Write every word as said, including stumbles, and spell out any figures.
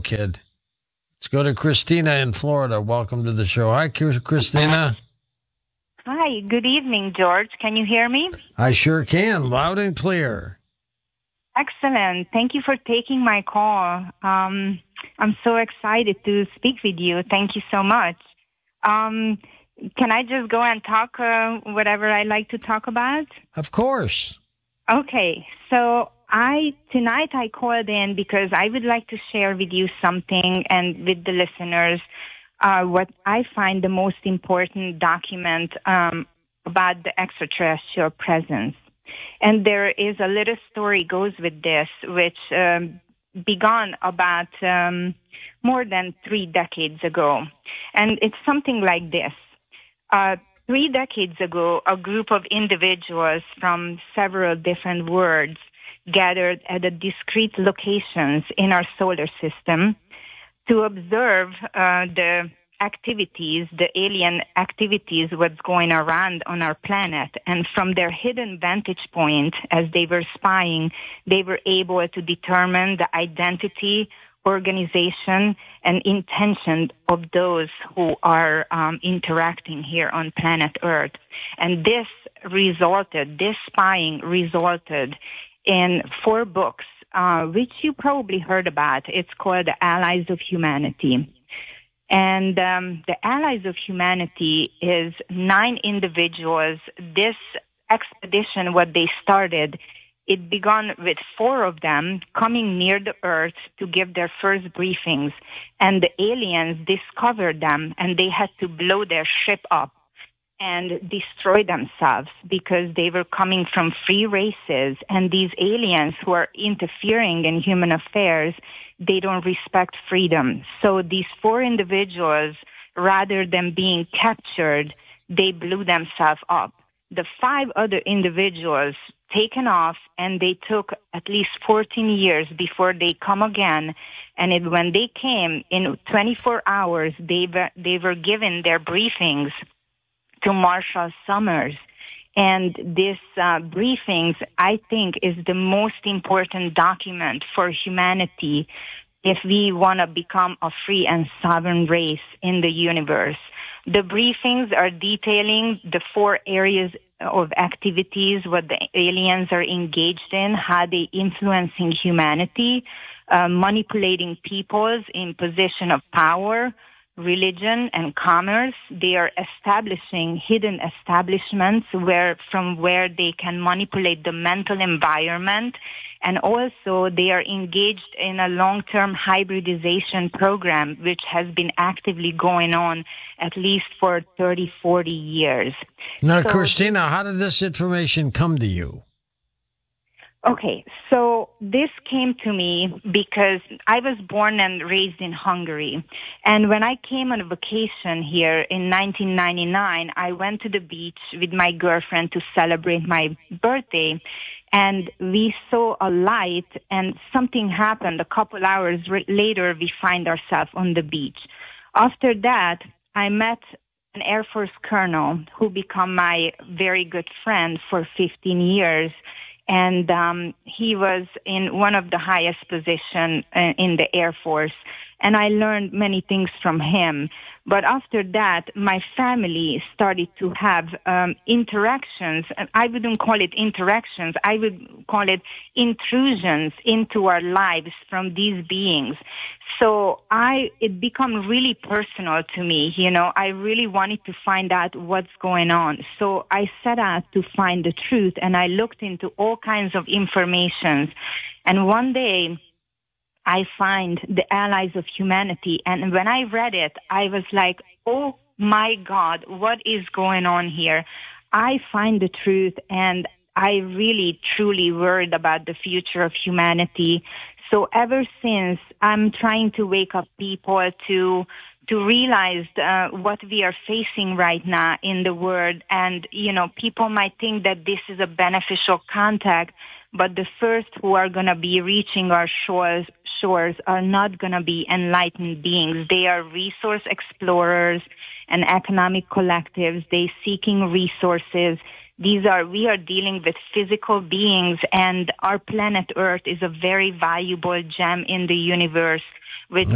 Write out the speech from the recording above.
kid. Let's go to Christina in Florida. Welcome to the show. Hi, Christina. Hi, good evening, George. Can you hear me? I sure can, loud and clear. Excellent. Thank you for taking my call. Um, I'm so excited to speak with you. Thank you so much. Um, can I just go and talk uh, whatever I like to talk about? Of course. Okay, so I tonight I called in because I would like to share with you something and with the listeners uh, what I find the most important document um, about the extraterrestrial presence. And there is a little story goes with this, which um, began about um, more than three decades ago. And it's something like this. Uh, three decades ago, a group of individuals from several different worlds gathered at a discrete locations in our solar system to observe uh, the activities, the alien activities, what's going around on our planet. And from their hidden vantage point, as they were spying, they were able to determine the identity, organization, and intention of those who are um, interacting here on planet Earth. And this resulted, this spying resulted in four books, uh, which you probably heard about. It's called The Allies of Humanity. And um, the Allies of Humanity is nine individuals. This expedition, what they started, it began with four of them coming near the Earth to give their first briefings. And the aliens discovered them, and they had to blow their ship up and destroy themselves because they were coming from free races. And these aliens who are interfering in human affairs, they don't respect freedom. So these four individuals, rather than being captured, they blew themselves up. The five other individuals taken off, and they took at least fourteen years before they come again. And it, when they came, in twenty-four hours, they were, they were given their briefings to Marshall Summers. And this uh, briefings, I think, is the most important document for humanity if we want to become a free and sovereign race in the universe. The briefings are detailing the four areas of activities, what the aliens are engaged in, how they influencing humanity, uh, manipulating peoples in position of power, religion, and commerce. They are establishing hidden establishments where from where they can manipulate the mental environment. And also they are engaged in a long-term hybridization program, which has been actively going on at least for thirty, forty years. Now, so, Christina, how did this information come to you? Okay, so this came to me because I was born and raised in Hungary. And when I came on a vacation here in nineteen ninety-nine, I went to the beach with my girlfriend to celebrate my birthday. And we saw a light, and something happened. A couple hours re- later, we find ourselves on the beach. After that, I met an Air Force colonel who became my very good friend for fifteen years. And um, he was in one of the highest positions uh, in the Air Force. And I learned many things from him. But after that, my family started to have um, interactions. I wouldn't call it interactions. I would call it intrusions into our lives from these beings. So I, it became really personal to me. You know, I really wanted to find out what's going on. So I set out to find the truth, and I looked into all kinds of information. And one day, I find the Allies of Humanity. And when I read it, I was like, oh my God, what is going on here? I find the truth, and I really, truly worried about the future of humanity. So ever since, I'm trying to wake up people to to realize uh, what we are facing right now in the world. And, you know, people might think that this is a beneficial contact, but the first who are going to be reaching our shores shores are not going to be enlightened beings. They are resource explorers and economic collectives. They seeking resources. These are, we are dealing with physical beings, and our planet Earth is a very valuable gem in the universe with